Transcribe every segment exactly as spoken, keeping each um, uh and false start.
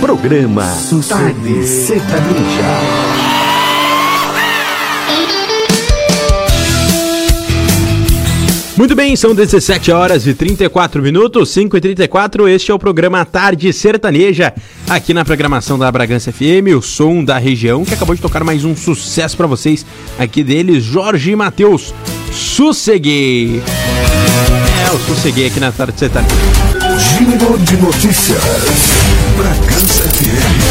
Programa Tarde Sertaneja. Muito bem, são dezessete horas e trinta e quatro minutos, cinco e trinta e quatro, este é o programa Tarde Sertaneja, aqui na programação da Bragança F M, o som da região, que acabou de tocar mais um sucesso pra vocês, aqui deles, Jorge e Matheus, Sosseguei. É, eu sosseguei aqui na Tarde Sertaneja. Giro de notícias, Bragança F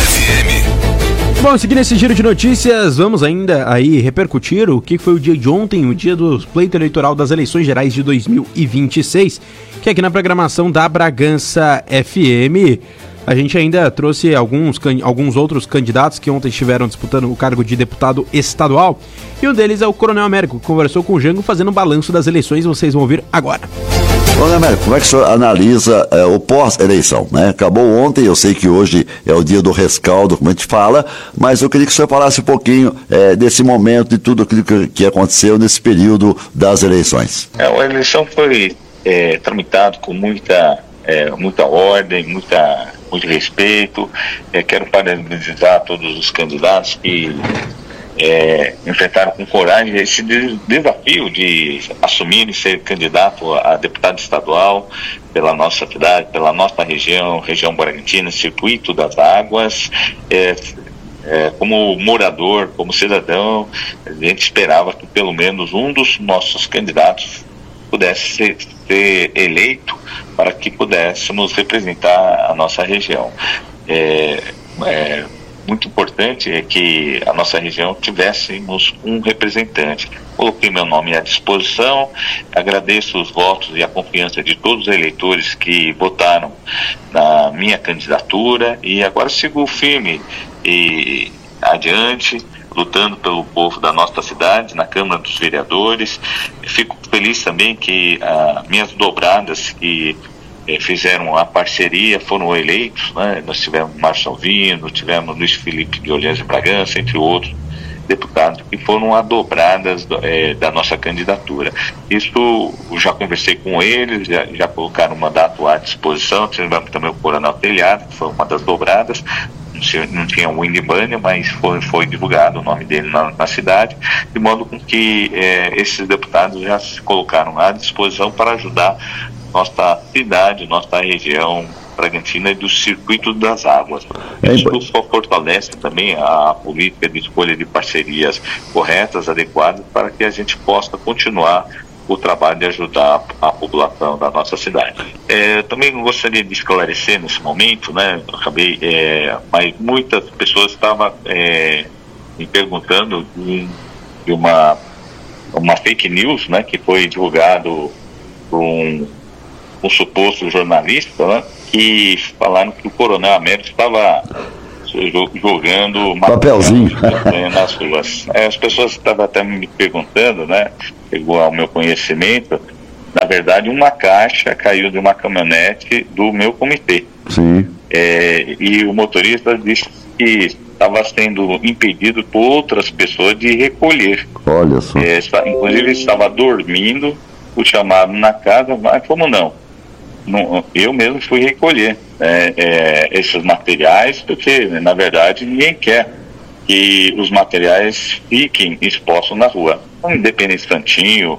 M. Bom, seguindo esse giro de notícias, vamos ainda aí repercutir o que foi o dia de ontem, o dia do pleito eleitoral das eleições gerais de dois mil e vinte e seis, que aqui na programação da Bragança F M, a gente ainda trouxe alguns, alguns outros candidatos que ontem estiveram disputando o cargo de deputado estadual, e um deles é o Coronel Américo, que conversou com o Jango fazendo um balanço das eleições, vocês vão ouvir agora. Coronel Américo, como é que o senhor analisa é, o pós-eleição, né? Acabou ontem, eu sei que hoje é o dia do rescaldo, como a gente fala, mas eu queria que o senhor falasse um pouquinho é, desse momento, de tudo aquilo que, que aconteceu nesse período das eleições. É, a eleição foi é, tramitada com muita, é, muita ordem, muita, muito respeito. É, quero parabenizar todos os candidatos que É, enfrentaram com coragem esse desafio de assumir e ser candidato a deputado estadual pela nossa cidade, pela nossa região, região Bragantina, Circuito das Águas. É, é, como morador, como cidadão, a gente esperava que pelo menos um dos nossos candidatos pudesse ser, ser eleito para que pudéssemos representar a nossa região. É, é, muito importante é que a nossa região tivéssemos um representante. Coloquei meu nome à disposição, agradeço os votos e a confiança de todos os eleitores que votaram na minha candidatura e agora sigo firme e adiante, lutando pelo povo da nossa cidade, na Câmara dos Vereadores. Fico feliz também que as minhas dobradas que fizeram a parceria, foram eleitos, né? Nós tivemos Márcio Alvino, tivemos Luiz Felipe de Orleans de Bragança, entre outros deputados, que foram adobradas é, da nossa candidatura. Isso, já conversei com eles, já, já colocaram um mandato à disposição. Tivemos também o Coronel Telhado, que foi uma das dobradas, não tinha, não tinha o Winnie Banner, mas foi, foi divulgado o nome dele na, na cidade, de modo com que é, esses deputados já se colocaram à disposição para ajudar nossa cidade, nossa região Bragantina e do Circuito das Águas. Isso só fortalece também a política de escolha de parcerias corretas, adequadas, para que a gente possa continuar o trabalho de ajudar a população da nossa cidade. É, também gostaria de esclarecer nesse momento, né, eu acabei, é, mas muitas pessoas estavam é, me perguntando de, de uma, uma fake news, né, que foi divulgado por um um suposto jornalista, né, que falaram que o Coronel Américo estava jogando papelzinho nas ruas. É, as pessoas estavam até me perguntando, né, chegou ao meu conhecimento, na verdade uma caixa caiu de uma caminhonete do meu comitê. Sim. É, e o motorista disse que estava sendo impedido por outras pessoas de recolher. Olha só. É, está, inclusive estava dormindo, o chamado na casa, mas como não? Não, eu mesmo fui recolher é, é, esses materiais, porque na verdade ninguém quer que os materiais fiquem expostos na rua. Um independente instantinho,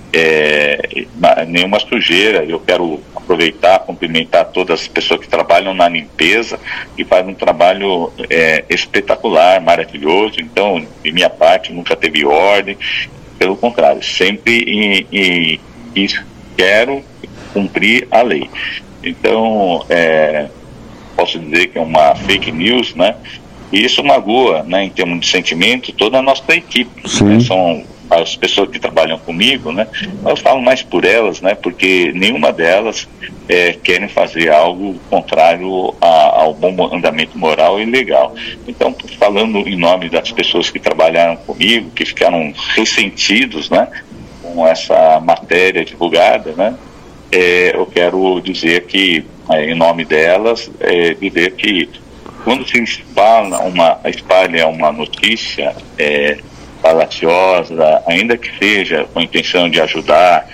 é, nenhuma sujeira. Eu quero aproveitar, cumprimentar todas as pessoas que trabalham na limpeza, que fazem um trabalho é, espetacular, maravilhoso. Então, de minha parte, nunca teve ordem, pelo contrário, sempre e, e, e quero cumprir a lei. Então, é, posso dizer que é uma fake news, né? E isso magoa, né, em termos de sentimento, toda a nossa equipe. Né? São as pessoas que trabalham comigo, né? Eu falo mais por elas, né? Porque nenhuma delas é, querem fazer algo contrário a, ao bom andamento moral e legal. Então, falando em nome das pessoas que trabalharam comigo, que ficaram ressentidos, né, com essa matéria divulgada, né? É, eu quero dizer que, é, em nome delas, é, dizer que quando se espalha uma, espalha uma notícia é, falaciosa, ainda que seja com a intenção de ajudar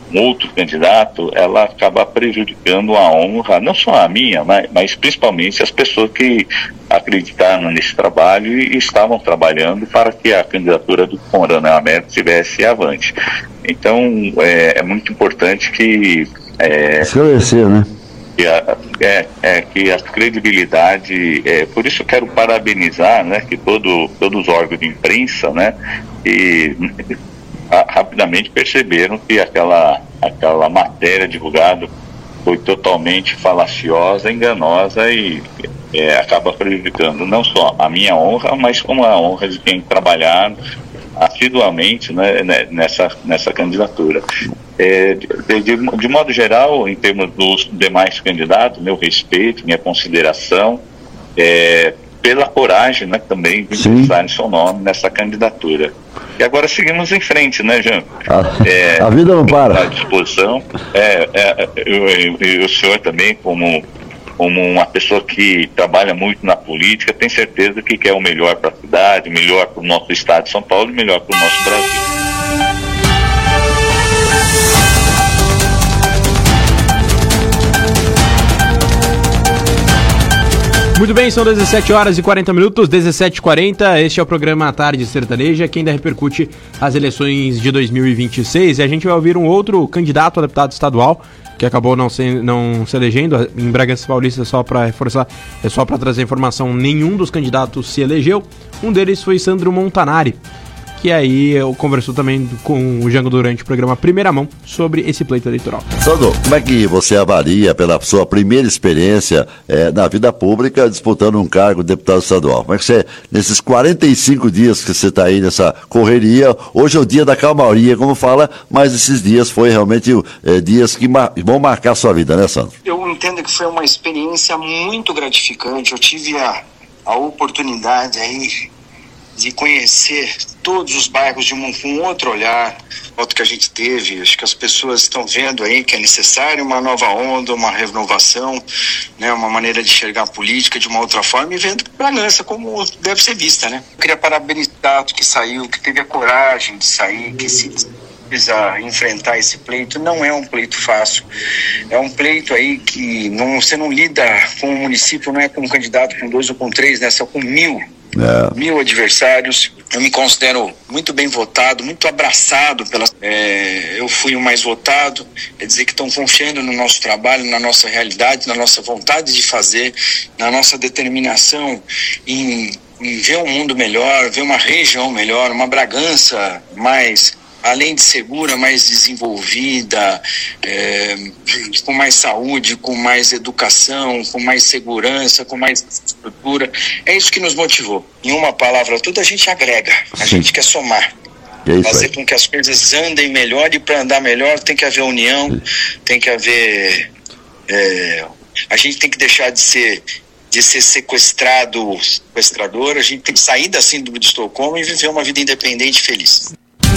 um outro candidato, ela acaba prejudicando a honra, não só a minha, mas, mas principalmente as pessoas que acreditaram nesse trabalho e estavam trabalhando para que a candidatura do Coronel Américo tivesse avante. Então, é, é muito importante que... É, esclarecer, né? Que a, é, é, que a credibilidade, é, por isso eu quero parabenizar, né, que todo, todos os órgãos de imprensa, né, e a, rapidamente perceberam que aquela, aquela matéria divulgada foi totalmente falaciosa, enganosa e é, acaba prejudicando não só a minha honra, mas como a honra de quem trabalhar assiduamente, né, nessa, nessa candidatura. É, de, de, de modo geral, em termos dos demais candidatos, meu respeito, minha consideração, é, pela coragem, né, também de utilizar seu nome nessa candidatura. E agora seguimos em frente, né, Jean? A, é, a vida não para. À disposição. É, é, eu, eu, eu, o senhor também, como, como uma pessoa que trabalha muito na política, tem certeza que quer o melhor para a cidade, o melhor para o nosso estado de São Paulo e o melhor para o nosso Brasil. Muito bem, são dezessete horas e quarenta minutos, dezessete e quarenta, este é o programa Tarde Sertaneja, que ainda repercute as eleições de dois mil e vinte e seis, e a gente vai ouvir um outro candidato a deputado estadual, que acabou não se, não se elegendo em Bragança Paulista, só para reforçar, é só para trazer informação, nenhum dos candidatos se elegeu, um deles foi Sandro Montanari, que aí eu conversou também com o Jango durante o programa Primeira Mão sobre esse pleito eleitoral. Sandro, como é que você avalia pela sua primeira experiência é, na vida pública disputando um cargo de deputado estadual? Como é que você, nesses quarenta e cinco dias que você está aí nessa correria, hoje é o dia da calmaria, como fala, mas esses dias foi realmente é, dias que mar- vão marcar a sua vida, né, Sandro? Eu entendo que foi uma experiência muito gratificante. Eu tive a, a oportunidade aí de conhecer todos os bairros de um, com outro olhar, outro que a gente teve. Acho que as pessoas estão vendo aí que é necessário uma nova onda, uma renovação, né, uma maneira de enxergar a política de uma outra forma e vendo Bragança como deve ser vista, né? Eu queria parabenizar o que saiu, que teve a coragem de sair, que se precisa enfrentar esse pleito. Não é um pleito fácil, é um pleito aí que não, você não lida com o município, não é com um candidato com dois ou com três, né, só com mil. É. Mil adversários. Eu me considero muito bem votado, muito abraçado pela. É, eu fui o mais votado. Quer dizer que estão confiando no nosso trabalho, na nossa realidade, na nossa vontade de fazer, na nossa determinação em, em ver um mundo melhor, ver uma região melhor, uma Bragança mais, além de segura, mais desenvolvida, é, com mais saúde, com mais educação, com mais segurança, com mais estrutura. É isso que nos motivou. Em uma palavra, tudo a gente agrega, a Sim. gente quer somar. É fazer com que as coisas andem melhor, e para andar melhor tem que haver união, Sim. tem que haver... É, a gente tem que deixar de ser... de ser sequestrado, sequestrador, a gente tem que sair da síndrome de Estocolmo e viver uma vida independente e feliz.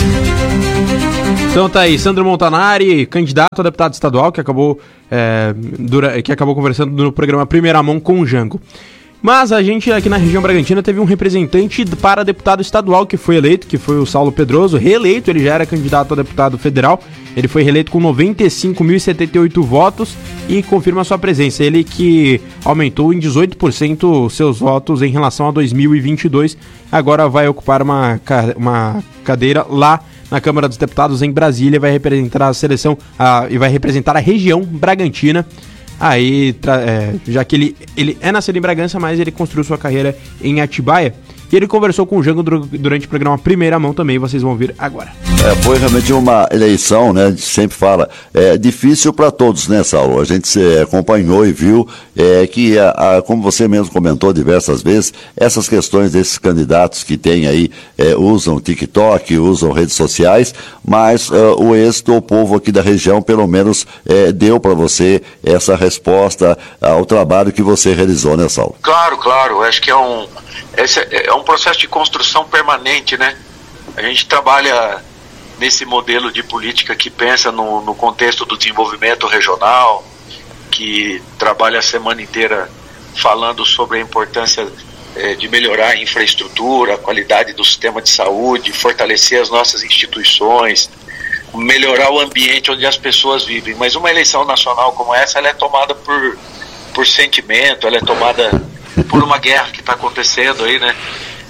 Então tá aí, Sandro Montanari, candidato a deputado estadual, que acabou, é, dura, que acabou conversando no programa Primeira Mão com o Jango. Mas a gente aqui na região Bragantina teve um representante para deputado estadual que foi eleito, que foi o Saulo Pedroso, reeleito. Ele já era candidato a deputado federal, ele foi reeleito com noventa e cinco mil e setenta e oito votos e confirma sua presença. Ele que aumentou em dezoito por cento seus votos em relação a dois mil e vinte e dois, agora vai ocupar uma, uma cadeira lá na Câmara dos Deputados em Brasília, vai representar a seleção a, e vai representar a região Bragantina. Aí, tra- é, já que ele, ele é nascido em Bragança, mas ele construiu sua carreira em Atibaia. E ele conversou com o Jango durante o programa Primeira Mão também, vocês vão ouvir agora. É, foi realmente uma eleição, né, a gente sempre fala, é difícil para todos, né, Saulo? A gente se acompanhou e viu é, que, a, a, como você mesmo comentou diversas vezes, essas questões desses candidatos que tem aí, é, usam TikTok, usam redes sociais, mas uh, o êxito, o povo aqui da região, pelo menos, é, deu para você essa resposta ao trabalho que você realizou, né, Saulo? Claro, claro, acho que é um... Esse é um processo de construção permanente, né? A gente trabalha nesse modelo de política que pensa no, no contexto do desenvolvimento regional, que trabalha a semana inteira falando sobre a importância eh, de melhorar a infraestrutura, a qualidade do sistema de saúde, fortalecer as nossas instituições, melhorar o ambiente onde as pessoas vivem. Mas uma eleição nacional como essa, ela é tomada por, por sentimento, ela é tomada por uma guerra que está acontecendo aí, né?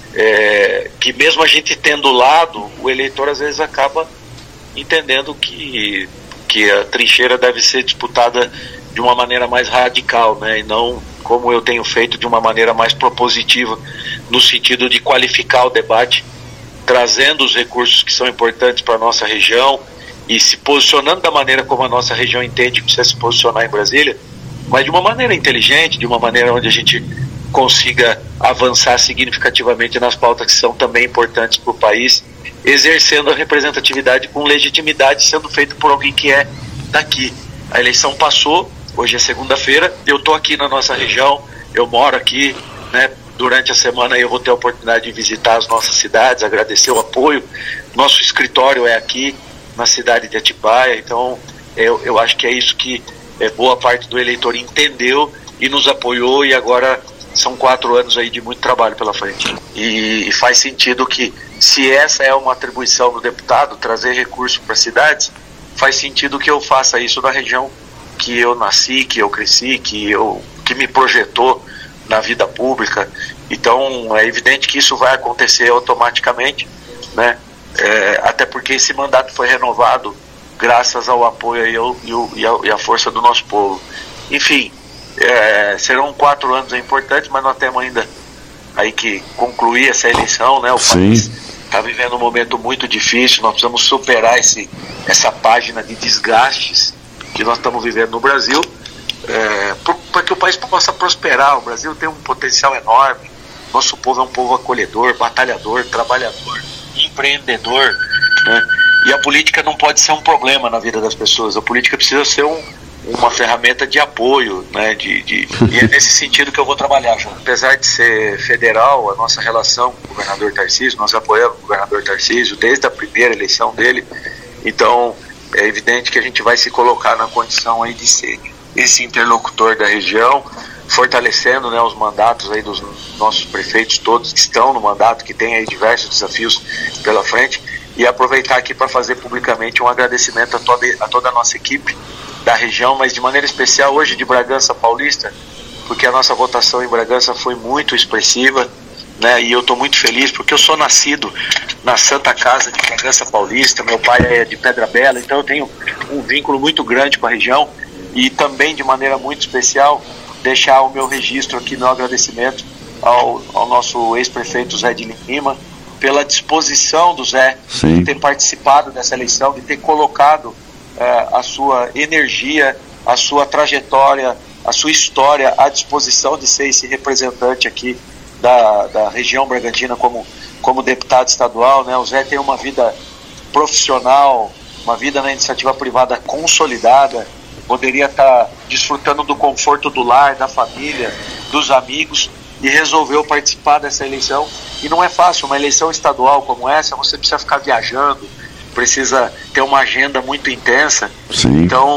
É, que mesmo a gente tendo lado, o eleitor às vezes acaba entendendo que, que a trincheira deve ser disputada de uma maneira mais radical, né? E não como eu tenho feito, de uma maneira mais propositiva, no sentido de qualificar o debate, trazendo os recursos que são importantes para a nossa região e se posicionando da maneira como a nossa região entende que precisa se posicionar em Brasília, mas de uma maneira inteligente, de uma maneira onde a gente consiga avançar significativamente nas pautas que são também importantes para o país, exercendo a representatividade com legitimidade, sendo feito por alguém que é daqui. A eleição passou, hoje é segunda-feira, eu estou aqui na nossa região, eu moro aqui, né? Durante a semana eu vou ter a oportunidade de visitar as nossas cidades, agradecer o apoio. Nosso escritório é aqui na cidade de Atibaia, então eu, eu acho que é isso que é, boa parte do eleitor entendeu e nos apoiou, e agora são quatro anos aí de muito trabalho pela frente. E, e faz sentido que, se essa é uma atribuição do deputado, trazer recursos para as cidades, faz sentido que eu faça isso na região que eu nasci, que eu cresci, que, eu, que me projetou na vida pública. Então é evidente que isso vai acontecer automaticamente, né? É, até porque esse mandato foi renovado graças ao apoio e, ao, e, o, e, a, e a força do nosso povo. Enfim, é, serão quatro anos importantes, mas nós temos ainda aí que concluir essa eleição, né? O Sim. país está vivendo um momento muito difícil, nós precisamos superar esse, essa página de desgastes que nós estamos vivendo no Brasil, é, para que o país possa prosperar. O Brasil tem um potencial enorme, nosso povo é um povo acolhedor, batalhador, trabalhador, empreendedor, né? E a política não pode ser um problema na vida das pessoas, a política precisa ser um, uma ferramenta de apoio, né? de, de, e é nesse sentido que eu vou trabalhar, João. Apesar de ser federal, a nossa relação com o governador Tarcísio, nós apoiamos o governador Tarcísio desde a primeira eleição dele, então é evidente que a gente vai se colocar na condição aí de ser esse interlocutor da região, fortalecendo, né, os mandatos aí dos nossos prefeitos todos que estão no mandato, que tem aí diversos desafios pela frente, e aproveitar aqui para fazer publicamente um agradecimento a toda, a toda a nossa equipe da região, mas de maneira especial hoje de Bragança Paulista, porque a nossa votação em Bragança foi muito expressiva, né, e eu estou muito feliz porque eu sou nascido na Santa Casa de Bragança Paulista, meu pai é de Pedra Bela, então eu tenho um vínculo muito grande com a região, e também de maneira muito especial deixar o meu registro aqui, meu agradecimento ao, ao nosso ex-prefeito Zé de Lima, pela disposição do Zé Sim. de ter participado dessa eleição, de ter colocado uh, a sua energia, a sua trajetória, a sua história à disposição de ser esse representante aqui da, da região Bragantina como, como deputado estadual, né? O Zé tem uma vida profissional, uma vida na iniciativa privada consolidada, poderia estar desfrutando do conforto do lar, da família, dos amigos, e resolveu participar dessa eleição. E não é fácil, uma eleição estadual como essa, você precisa ficar viajando, precisa ter uma agenda muito intensa. Sim. Então